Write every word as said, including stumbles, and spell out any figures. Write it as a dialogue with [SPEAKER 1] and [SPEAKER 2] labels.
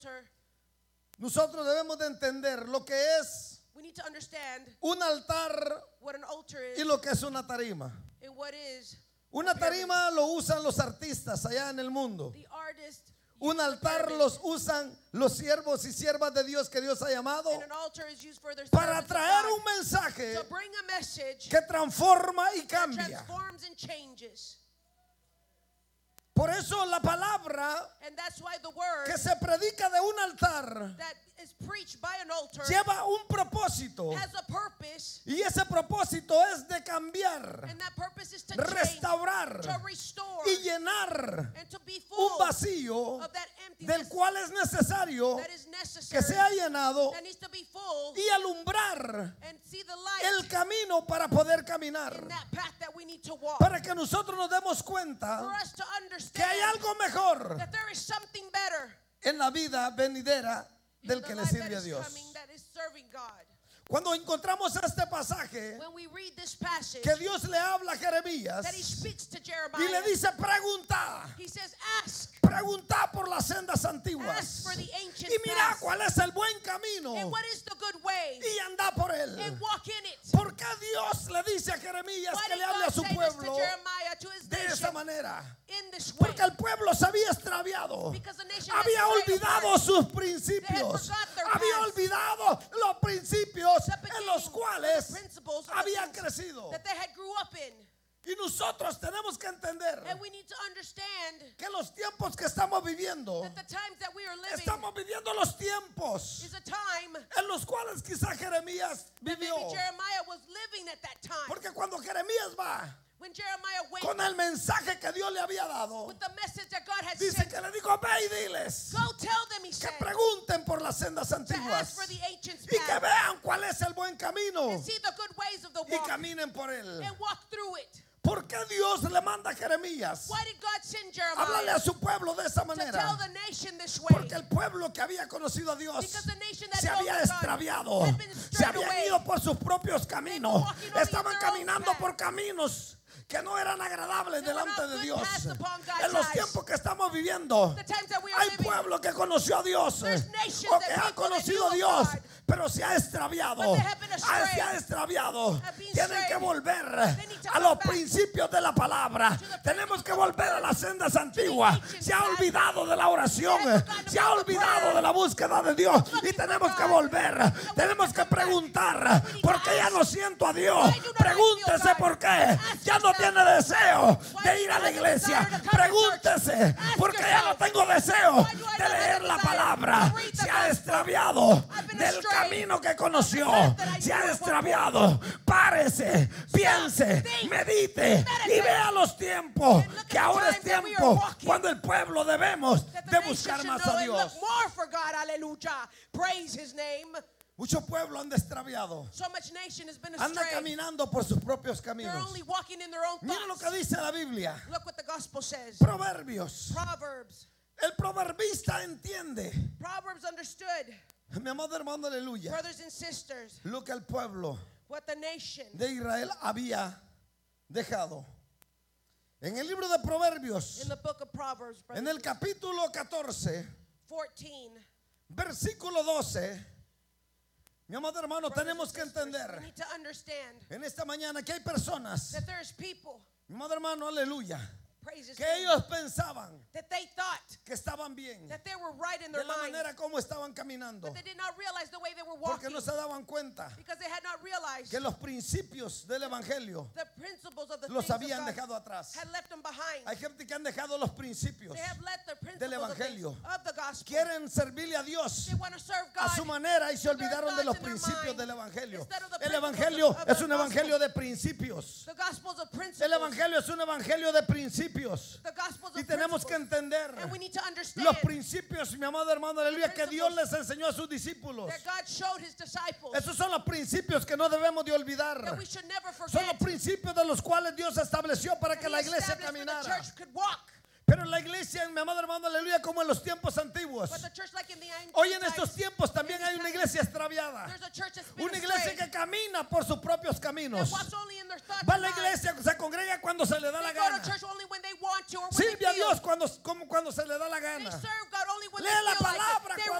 [SPEAKER 1] nosotros debemos de entender lo que es
[SPEAKER 2] we need to understand
[SPEAKER 1] un altar
[SPEAKER 2] what an altar is
[SPEAKER 1] y lo que es una tarima.
[SPEAKER 2] and what is
[SPEAKER 1] Una tarima lo usan los artistas allá en el mundo.
[SPEAKER 2] the artist.
[SPEAKER 1] Un altar los usan los siervos y siervas de Dios que Dios ha llamado
[SPEAKER 2] And an altar is used for their
[SPEAKER 1] para
[SPEAKER 2] servants of
[SPEAKER 1] traer
[SPEAKER 2] God
[SPEAKER 1] un mensaje
[SPEAKER 2] to bring a message
[SPEAKER 1] que transforma y
[SPEAKER 2] that
[SPEAKER 1] cambia.
[SPEAKER 2] transforms and changes.
[SPEAKER 1] Por eso la palabra
[SPEAKER 2] And that's why the word
[SPEAKER 1] que se predica de un altar
[SPEAKER 2] that is preached by an altar
[SPEAKER 1] lleva un propósito,
[SPEAKER 2] has a purpose,
[SPEAKER 1] y ese propósito es de cambiar,
[SPEAKER 2] and that purpose is to change,
[SPEAKER 1] restaurar
[SPEAKER 2] to restore,
[SPEAKER 1] y llenar
[SPEAKER 2] and to be
[SPEAKER 1] un
[SPEAKER 2] full
[SPEAKER 1] vacío
[SPEAKER 2] of that emptiness
[SPEAKER 1] del cual es necesario
[SPEAKER 2] that is
[SPEAKER 1] que
[SPEAKER 2] necessary,
[SPEAKER 1] sea llenado
[SPEAKER 2] that needs to be full,
[SPEAKER 1] y alumbrar
[SPEAKER 2] and see the light
[SPEAKER 1] el camino para poder caminar,
[SPEAKER 2] in that path that we need to walk.
[SPEAKER 1] para que nosotros nos demos
[SPEAKER 2] For
[SPEAKER 1] cuenta
[SPEAKER 2] us to
[SPEAKER 1] que hay
[SPEAKER 2] understand
[SPEAKER 1] algo mejor
[SPEAKER 2] that there is something better
[SPEAKER 1] en la vida venidera del
[SPEAKER 2] in the
[SPEAKER 1] que le
[SPEAKER 2] life that
[SPEAKER 1] sirve a
[SPEAKER 2] is
[SPEAKER 1] Dios.
[SPEAKER 2] coming, that is serving God.
[SPEAKER 1] Cuando encontramos este pasaje
[SPEAKER 2] When we read this passage,
[SPEAKER 1] que Dios le habla a Jeremías
[SPEAKER 2] that he speaks to
[SPEAKER 1] y
[SPEAKER 2] Jeremiah,
[SPEAKER 1] le dice: pregunta,
[SPEAKER 2] he says, ask,
[SPEAKER 1] pregunta por las sendas
[SPEAKER 2] ask
[SPEAKER 1] antiguas
[SPEAKER 2] for the ancient
[SPEAKER 1] y mira
[SPEAKER 2] path,
[SPEAKER 1] cuál es el buen camino
[SPEAKER 2] and what is the good way,
[SPEAKER 1] y anda por él.
[SPEAKER 2] and walk in it.
[SPEAKER 1] ¿Por qué Dios le dice a Jeremías
[SPEAKER 2] Why
[SPEAKER 1] que
[SPEAKER 2] did
[SPEAKER 1] le hable a
[SPEAKER 2] God
[SPEAKER 1] su
[SPEAKER 2] say this to
[SPEAKER 1] pueblo
[SPEAKER 2] Jeremiah, to his
[SPEAKER 1] de esa
[SPEAKER 2] nation,
[SPEAKER 1] manera?
[SPEAKER 2] in this way?
[SPEAKER 1] Porque el pueblo se había extraviado,
[SPEAKER 2] Because the nation had
[SPEAKER 1] había
[SPEAKER 2] strayed
[SPEAKER 1] olvidado
[SPEAKER 2] apart.
[SPEAKER 1] sus principios,
[SPEAKER 2] They had forgot their
[SPEAKER 1] había
[SPEAKER 2] past.
[SPEAKER 1] olvidado los principios
[SPEAKER 2] The
[SPEAKER 1] en los
[SPEAKER 2] beginning,
[SPEAKER 1] cuales
[SPEAKER 2] the principles of the
[SPEAKER 1] habían
[SPEAKER 2] things
[SPEAKER 1] crecido.
[SPEAKER 2] that they had grew up in.
[SPEAKER 1] Y nosotros tenemos que entender
[SPEAKER 2] And we need to understand
[SPEAKER 1] que los tiempos que estamos viviendo,
[SPEAKER 2] that the times that we are living
[SPEAKER 1] estamos viviendo los tiempos
[SPEAKER 2] is a time
[SPEAKER 1] en los cuales quizá Jeremías
[SPEAKER 2] that
[SPEAKER 1] vivió.
[SPEAKER 2] maybe Jeremiah was living at that time.
[SPEAKER 1] Porque cuando Jeremías va
[SPEAKER 2] When Jeremiah went
[SPEAKER 1] con el mensaje que Dios le había dado,
[SPEAKER 2] with the message that God had
[SPEAKER 1] dice
[SPEAKER 2] sent,
[SPEAKER 1] que le dijo: ve y diles
[SPEAKER 2] go tell them, he
[SPEAKER 1] que
[SPEAKER 2] said,
[SPEAKER 1] pregunten por las sendas
[SPEAKER 2] to ask
[SPEAKER 1] antiguas
[SPEAKER 2] for the ancients'
[SPEAKER 1] y que
[SPEAKER 2] path
[SPEAKER 1] vean cuál es el buen camino
[SPEAKER 2] and see the good ways of the
[SPEAKER 1] y
[SPEAKER 2] walk
[SPEAKER 1] caminen por él.
[SPEAKER 2] and walk through it.
[SPEAKER 1] ¿Por qué Dios le manda a Jeremías
[SPEAKER 2] Why did God send
[SPEAKER 1] háblale
[SPEAKER 2] Jeremiah
[SPEAKER 1] a su pueblo de esa
[SPEAKER 2] to tell
[SPEAKER 1] manera?
[SPEAKER 2] the nation this way?
[SPEAKER 1] Porque el pueblo que había conocido a Dios
[SPEAKER 2] Because the nation that
[SPEAKER 1] se
[SPEAKER 2] knows
[SPEAKER 1] había
[SPEAKER 2] God
[SPEAKER 1] extraviado,
[SPEAKER 2] had been
[SPEAKER 1] se
[SPEAKER 2] strayed
[SPEAKER 1] habían
[SPEAKER 2] away.
[SPEAKER 1] ido por sus propios caminos,
[SPEAKER 2] walking only
[SPEAKER 1] estaban
[SPEAKER 2] in their own
[SPEAKER 1] caminando
[SPEAKER 2] path.
[SPEAKER 1] por caminos que no eran agradables
[SPEAKER 2] They were
[SPEAKER 1] delante
[SPEAKER 2] not
[SPEAKER 1] de
[SPEAKER 2] good
[SPEAKER 1] Dios.
[SPEAKER 2] paths upon God's
[SPEAKER 1] En los
[SPEAKER 2] eyes.
[SPEAKER 1] tiempos que estamos viviendo,
[SPEAKER 2] The times that we are
[SPEAKER 1] hay
[SPEAKER 2] living,
[SPEAKER 1] pueblo que conoció a Dios
[SPEAKER 2] There's nations
[SPEAKER 1] o
[SPEAKER 2] that
[SPEAKER 1] que ha
[SPEAKER 2] people that
[SPEAKER 1] conocido a
[SPEAKER 2] knew
[SPEAKER 1] Dios,
[SPEAKER 2] God,
[SPEAKER 1] pero se ha extraviado.
[SPEAKER 2] but they have been
[SPEAKER 1] Ah,
[SPEAKER 2] astray,
[SPEAKER 1] se ha extraviado.
[SPEAKER 2] have been
[SPEAKER 1] Tienen que
[SPEAKER 2] strayed.
[SPEAKER 1] volver
[SPEAKER 2] They need to
[SPEAKER 1] a
[SPEAKER 2] come
[SPEAKER 1] los
[SPEAKER 2] back
[SPEAKER 1] principios de la palabra.
[SPEAKER 2] to the
[SPEAKER 1] Tenemos que
[SPEAKER 2] principles of
[SPEAKER 1] volver
[SPEAKER 2] the
[SPEAKER 1] a las sendas antiguas.
[SPEAKER 2] ancient
[SPEAKER 1] Se ha
[SPEAKER 2] path.
[SPEAKER 1] olvidado de la oración,
[SPEAKER 2] They have forgotten
[SPEAKER 1] se ha
[SPEAKER 2] about the
[SPEAKER 1] olvidado
[SPEAKER 2] prayer.
[SPEAKER 1] de la búsqueda de Dios y
[SPEAKER 2] Looking for
[SPEAKER 1] tenemos que
[SPEAKER 2] God.
[SPEAKER 1] volver.
[SPEAKER 2] And we
[SPEAKER 1] Tenemos
[SPEAKER 2] need
[SPEAKER 1] que
[SPEAKER 2] to come back.
[SPEAKER 1] preguntar:
[SPEAKER 2] We need
[SPEAKER 1] ¿por
[SPEAKER 2] to
[SPEAKER 1] qué ya
[SPEAKER 2] ask?
[SPEAKER 1] no siento a Dios?
[SPEAKER 2] Why do not I feel
[SPEAKER 1] Pregúntese
[SPEAKER 2] God?
[SPEAKER 1] por qué
[SPEAKER 2] Ask
[SPEAKER 1] ya no
[SPEAKER 2] yourself.
[SPEAKER 1] tiene deseo
[SPEAKER 2] Why
[SPEAKER 1] de
[SPEAKER 2] do
[SPEAKER 1] ir
[SPEAKER 2] you
[SPEAKER 1] a la
[SPEAKER 2] have a
[SPEAKER 1] iglesia.
[SPEAKER 2] desire to come to
[SPEAKER 1] Pregúntese
[SPEAKER 2] church?
[SPEAKER 1] por qué ya no
[SPEAKER 2] Ask
[SPEAKER 1] tengo deseo
[SPEAKER 2] Why do I
[SPEAKER 1] de
[SPEAKER 2] not have
[SPEAKER 1] leer
[SPEAKER 2] a
[SPEAKER 1] la
[SPEAKER 2] desire
[SPEAKER 1] palabra.
[SPEAKER 2] to read the
[SPEAKER 1] Se ha
[SPEAKER 2] gospel?
[SPEAKER 1] extraviado
[SPEAKER 2] I've been
[SPEAKER 1] del
[SPEAKER 2] astray
[SPEAKER 1] camino que conoció.
[SPEAKER 2] from the path that I
[SPEAKER 1] Se ha
[SPEAKER 2] knew at one
[SPEAKER 1] extraviado. Párese, piense,
[SPEAKER 2] think,
[SPEAKER 1] medite y
[SPEAKER 2] meditate,
[SPEAKER 1] vea los tiempos
[SPEAKER 2] and look at
[SPEAKER 1] que
[SPEAKER 2] the
[SPEAKER 1] ahora es
[SPEAKER 2] times that we are
[SPEAKER 1] tiempo
[SPEAKER 2] walking.
[SPEAKER 1] cuando el pueblo debemos
[SPEAKER 2] that the
[SPEAKER 1] de
[SPEAKER 2] nation
[SPEAKER 1] buscar
[SPEAKER 2] should
[SPEAKER 1] más
[SPEAKER 2] know
[SPEAKER 1] a
[SPEAKER 2] and look
[SPEAKER 1] Dios.
[SPEAKER 2] more for God. Hallelujah. Praise his name.
[SPEAKER 1] Mucho pueblo anda extraviado.
[SPEAKER 2] So much nation has been
[SPEAKER 1] Anda
[SPEAKER 2] astray.
[SPEAKER 1] caminando por sus propios
[SPEAKER 2] They're
[SPEAKER 1] caminos.
[SPEAKER 2] only walking in their own
[SPEAKER 1] Mira lo que
[SPEAKER 2] thoughts.
[SPEAKER 1] dice la Biblia.
[SPEAKER 2] Look what the gospel says.
[SPEAKER 1] Proverbios.
[SPEAKER 2] Proverbs.
[SPEAKER 1] El proverbista entiende,
[SPEAKER 2] Proverbs understood,
[SPEAKER 1] mi amado hermano, aleluya,
[SPEAKER 2] brothers and sisters,
[SPEAKER 1] lo que el pueblo
[SPEAKER 2] what the nation
[SPEAKER 1] de Israel había dejado. En el libro de Proverbios,
[SPEAKER 2] in the book of Proverbs, brothers
[SPEAKER 1] en el capítulo catorce,
[SPEAKER 2] fourteen.
[SPEAKER 1] versículo doce, mi amado hermano,
[SPEAKER 2] brothers
[SPEAKER 1] tenemos
[SPEAKER 2] and
[SPEAKER 1] que
[SPEAKER 2] sisters,
[SPEAKER 1] entender
[SPEAKER 2] we need to understand
[SPEAKER 1] en esta mañana que hay personas,
[SPEAKER 2] that there's people,
[SPEAKER 1] mi amado hermano, aleluya,
[SPEAKER 2] praise his
[SPEAKER 1] que
[SPEAKER 2] name,
[SPEAKER 1] ellos pensaban
[SPEAKER 2] that they thought
[SPEAKER 1] que estaban bien
[SPEAKER 2] that they were right in
[SPEAKER 1] de
[SPEAKER 2] their
[SPEAKER 1] la
[SPEAKER 2] mind,
[SPEAKER 1] manera como estaban caminando,
[SPEAKER 2] but they did not realize the way they were
[SPEAKER 1] porque
[SPEAKER 2] walking,
[SPEAKER 1] no se daban cuenta
[SPEAKER 2] because they had not realized
[SPEAKER 1] que los principios del evangelio
[SPEAKER 2] the principles of the
[SPEAKER 1] los
[SPEAKER 2] things of
[SPEAKER 1] habían
[SPEAKER 2] God
[SPEAKER 1] dejado atrás.
[SPEAKER 2] had left them behind.
[SPEAKER 1] Hay gente que han dejado los principios,
[SPEAKER 2] They have left the
[SPEAKER 1] del
[SPEAKER 2] principles of, things,
[SPEAKER 1] evangelio.
[SPEAKER 2] of the gospel.
[SPEAKER 1] quieren servirle a Dios
[SPEAKER 2] They want to serve
[SPEAKER 1] a
[SPEAKER 2] God
[SPEAKER 1] su manera y se
[SPEAKER 2] with their
[SPEAKER 1] olvidaron de los
[SPEAKER 2] thoughts in their
[SPEAKER 1] principios
[SPEAKER 2] mind
[SPEAKER 1] del evangelio.
[SPEAKER 2] instead of the
[SPEAKER 1] El
[SPEAKER 2] principles
[SPEAKER 1] evangelio
[SPEAKER 2] of the
[SPEAKER 1] es un
[SPEAKER 2] gospel.
[SPEAKER 1] evangelio de principios.
[SPEAKER 2] The gospels of
[SPEAKER 1] El
[SPEAKER 2] principles.
[SPEAKER 1] evangelio es un evangelio de principios.
[SPEAKER 2] The gospels
[SPEAKER 1] Y
[SPEAKER 2] of
[SPEAKER 1] tenemos que
[SPEAKER 2] principles.
[SPEAKER 1] entender
[SPEAKER 2] And we need to understand
[SPEAKER 1] los principios, mi amado hermano, aleluya, que Dios
[SPEAKER 2] principles
[SPEAKER 1] les enseñó a sus discípulos.
[SPEAKER 2] that God showed his disciples
[SPEAKER 1] Esos son los principios que no debemos de olvidar.
[SPEAKER 2] that we should never
[SPEAKER 1] Son los
[SPEAKER 2] forget.
[SPEAKER 1] principios de los cuales Dios estableció para
[SPEAKER 2] that
[SPEAKER 1] que
[SPEAKER 2] he
[SPEAKER 1] la iglesia
[SPEAKER 2] established for the
[SPEAKER 1] caminara.
[SPEAKER 2] church could walk.
[SPEAKER 1] Pero la iglesia, mi amado hermano, aleluya, como en los tiempos antiguos.
[SPEAKER 2] But the church, like in the ancient
[SPEAKER 1] Hoy en
[SPEAKER 2] times,
[SPEAKER 1] estos tiempos también hay una iglesia extraviada.
[SPEAKER 2] there's a church that's been
[SPEAKER 1] Una iglesia
[SPEAKER 2] astray,
[SPEAKER 1] que camina por sus propios
[SPEAKER 2] that
[SPEAKER 1] caminos.
[SPEAKER 2] walks only in their thoughts
[SPEAKER 1] Va a
[SPEAKER 2] and
[SPEAKER 1] la
[SPEAKER 2] minds.
[SPEAKER 1] iglesia, se congrega cuando se le da la
[SPEAKER 2] They go to
[SPEAKER 1] gana.
[SPEAKER 2] church only when they want to or when
[SPEAKER 1] Sirve
[SPEAKER 2] they
[SPEAKER 1] a
[SPEAKER 2] feel.
[SPEAKER 1] Dios cuando, como cuando se le da la
[SPEAKER 2] They
[SPEAKER 1] gana.
[SPEAKER 2] serve God only when
[SPEAKER 1] Lee
[SPEAKER 2] they
[SPEAKER 1] la
[SPEAKER 2] feel like it.
[SPEAKER 1] palabra
[SPEAKER 2] They
[SPEAKER 1] cuando